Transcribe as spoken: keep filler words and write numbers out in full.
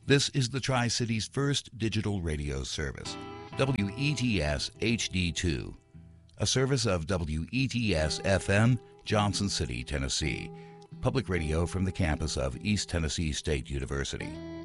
This is the Tri-City's first digital radio service, W E T S H D two, a service of W E T S F M, Johnson City, Tennessee, public radio from the campus of East Tennessee State University.